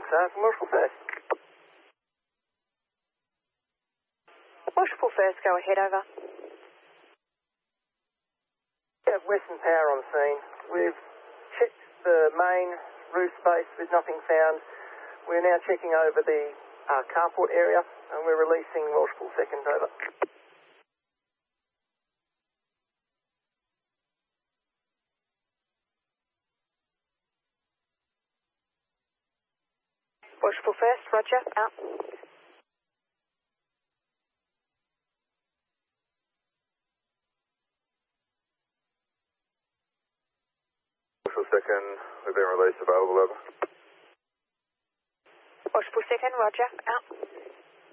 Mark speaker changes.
Speaker 1: from Washable First.
Speaker 2: Washable First, go ahead, over.
Speaker 1: We have Western Power on scene. We've checked the main roof space, there's nothing found. We're now checking over the carport area and we're releasing Washable Second, over.
Speaker 2: Washable First, roger, out.
Speaker 3: Washable Second, we've been released, available, over.
Speaker 2: Washable Second, roger, out.